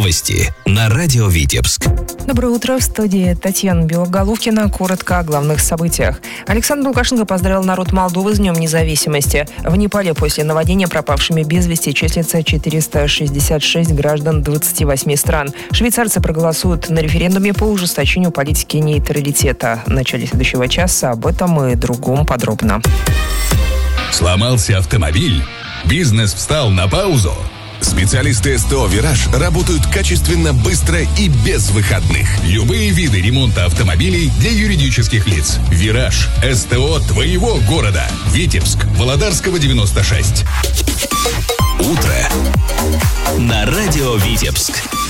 Новости на радио Витебск. Доброе утро, в студии Татьяна Белоголовкина. Коротко о главных событиях. Александр Лукашенко поздравил народ Молдовы с Днем независимости. В Непале после наводнения пропавшими без вести числится 466 граждан 28 стран. Швейцарцы проголосуют на референдуме по ужесточению политики нейтралитета. В начале следующего часа об этом и другом подробно. Сломался автомобиль? Бизнес встал на паузу? Специалисты СТО «Вираж» работают качественно, быстро и без выходных. Любые виды ремонта автомобилей для юридических лиц. «Вираж» – СТО твоего города. Витебск, Володарского, 96. Утро на радио Витебск.